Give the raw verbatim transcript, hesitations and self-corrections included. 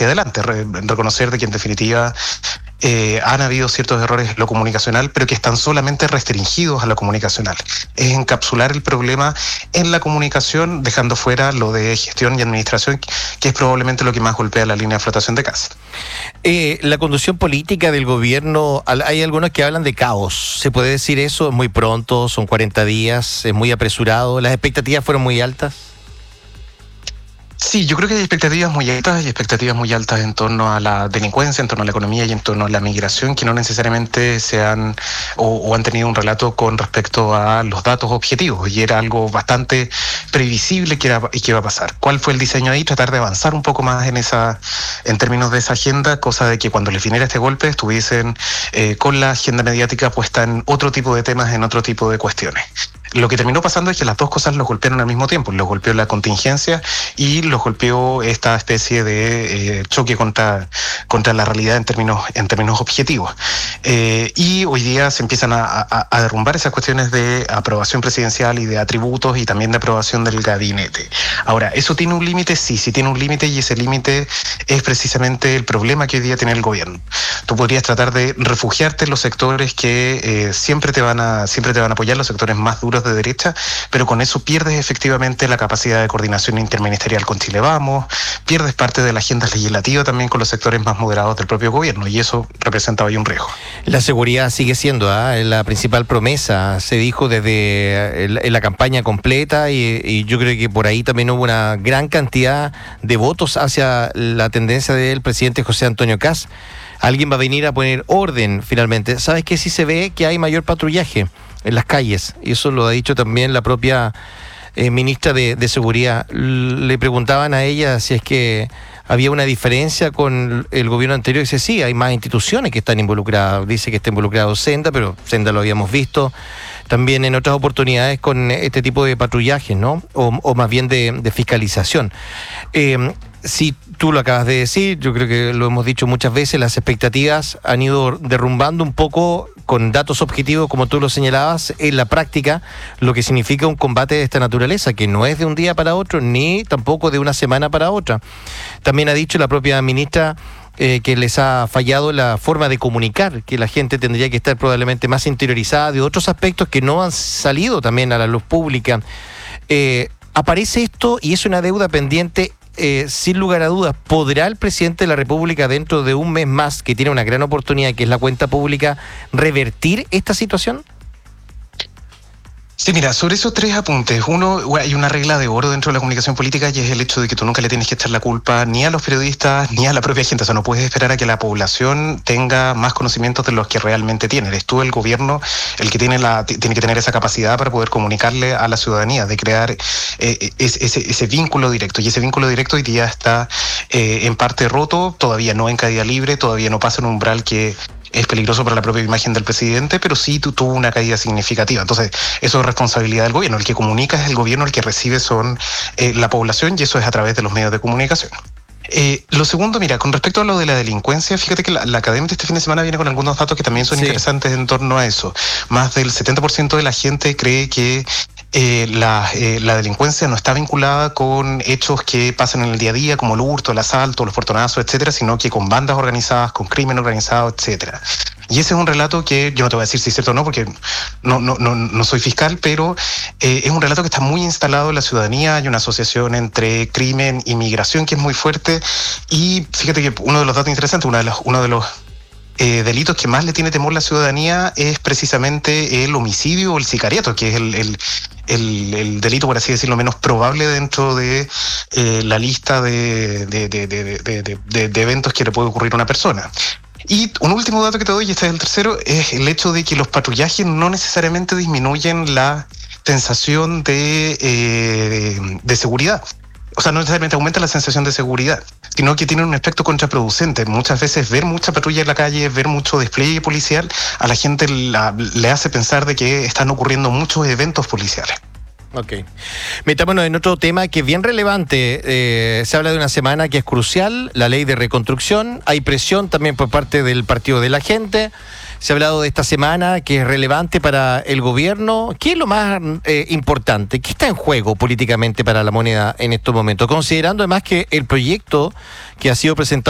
hacia adelante, re, reconocer de que en definitiva eh, han habido ciertos errores en lo comunicacional, pero que están solamente restringidos a lo comunicacional. Es encapsular el problema en la comunicación, dejando fuera lo de gestión y administración, que es probablemente lo que más golpea la línea de flotación de Kast. Eh, la conducción política del gobierno, hay algunos que hablan de caos. ¿Se puede decir eso? Es muy pronto, son cuarenta días, es muy apresurado. ¿Las expectativas fueron muy altas? Sí, yo creo que hay expectativas muy altas y expectativas muy altas en torno a la delincuencia, en torno a la economía y en torno a la migración, que no necesariamente se han o, o han tenido un relato con respecto a los datos objetivos, y era algo bastante previsible que era y que iba a pasar. ¿Cuál fue el diseño ahí? Tratar de avanzar un poco más en esa, en términos de esa agenda, cosa de que cuando les viniera este golpe estuviesen eh, con la agenda mediática puesta en otro tipo de temas, en otro tipo de cuestiones. Lo que terminó pasando es que las dos cosas los golpearon al mismo tiempo. Los golpeó la contingencia y los golpeó esta especie de eh, choque contra, contra la realidad en términos, en términos objetivos. Eh, y hoy día se empiezan a, a, a derrumbar esas cuestiones de aprobación presidencial y de atributos y también de aprobación del gabinete. Ahora, ¿eso tiene un límite? Sí, sí tiene un límite, y ese límite es precisamente el problema que hoy día tiene el gobierno. Tú podrías tratar de refugiarte en los sectores que eh, siempre te van a, siempre te van a apoyar, los sectores más duros de derecha, pero con eso pierdes efectivamente la capacidad de coordinación interministerial con Chile Vamos, pierdes parte de la agenda legislativa también con los sectores más moderados del propio gobierno, y eso representa hoy un riesgo. La seguridad sigue siendo ¿eh? la principal promesa, se dijo desde el, en la campaña completa, y, y yo creo que por ahí también hubo una gran cantidad de votos hacia la tendencia del presidente José Antonio Kast. Alguien va a venir a poner orden finalmente. ¿Sabes qué? Sí se ve que hay mayor patrullaje en las calles, y eso lo ha dicho también la propia eh, ministra de, de Seguridad. Le preguntaban a ella si es que había una diferencia con el gobierno anterior, y dice sí, hay más instituciones que están involucradas. Dice que está involucrado Senda, pero Senda lo habíamos visto también en otras oportunidades con este tipo de patrullajes, ¿no? O, o más bien de, de fiscalización. Eh, Si tú lo acabas de decir, yo creo que lo hemos dicho muchas veces, las expectativas han ido derrumbando un poco con datos objetivos, como tú lo señalabas, en la práctica, lo que significa un combate de esta naturaleza, que no es de un día para otro, ni tampoco de una semana para otra. También ha dicho la propia ministra eh, que les ha fallado la forma de comunicar, que la gente tendría que estar probablemente más interiorizada de otros aspectos que no han salido también a la luz pública. Eh, aparece esto y es una deuda pendiente. Eh, sin lugar a dudas, ¿podrá el presidente de la República dentro de un mes más, que tiene una gran oportunidad, que es la cuenta pública, revertir esta situación? Sí, mira, sobre esos tres apuntes, uno, hay una regla de oro dentro de la comunicación política, y es el hecho de que tú nunca le tienes que echar la culpa ni a los periodistas ni a la propia gente. O sea, no puedes esperar a que la población tenga más conocimientos de los que realmente tiene. Eres tú, el gobierno, el que tiene la tiene que tener esa capacidad para poder comunicarle a la ciudadanía, de crear eh, ese, ese, ese vínculo directo. Y ese vínculo directo hoy día está eh, en parte roto, todavía no en caída libre, todavía no pasa un umbral que es peligroso para la propia imagen del presidente, pero sí tuvo una caída significativa. Entonces, eso es responsabilidad del gobierno. El que comunica es el gobierno, el que recibe son eh, la población, y eso es a través de los medios de comunicación. Eh, lo segundo, mira, con respecto a lo de la delincuencia, fíjate que la, la academia de este fin de semana viene con algunos datos que también son sí. interesantes en torno a eso. Más del setenta por ciento de la gente cree que Eh, la, eh, la delincuencia no está vinculada con hechos que pasan en el día a día, como el hurto, el asalto, los portonazos, etcétera, sino que con bandas organizadas, con crimen organizado, etcétera. Y ese es un relato que yo no te voy a decir si es cierto o no, porque no, no, no, no soy fiscal, pero eh, es un relato que está muy instalado en la ciudadanía. Hay una asociación entre crimen y migración que es muy fuerte, y fíjate que uno de los datos interesantes, uno de los, uno de los Eh, delitos que más le tiene temor la ciudadanía es precisamente el homicidio o el sicariato, que es el, el, el, el delito, por así decirlo, menos probable dentro de eh, la lista de, de, de, de, de, de, de, de eventos que le puede ocurrir a una persona. Y un último dato que te doy, y este es el tercero, es el hecho de que los patrullajes no necesariamente disminuyen la sensación de, eh, de seguridad. O sea, no necesariamente aumenta la sensación de seguridad, sino que tiene un efecto contraproducente. Muchas veces ver mucha patrulla en la calle, ver mucho despliegue policial, a la gente la, le hace pensar de que están ocurriendo muchos eventos policiales. Ok. Metámonos en otro tema que es bien relevante. Eh, se habla de una semana que es crucial, la ley de reconstrucción. Hay presión también por parte del Partido de la Gente. Se ha hablado de esta semana que es relevante para el gobierno. ¿Qué es lo más eh, importante? ¿Qué está en juego políticamente para la moneda en estos momentos? Considerando además que el proyecto que ha sido presentado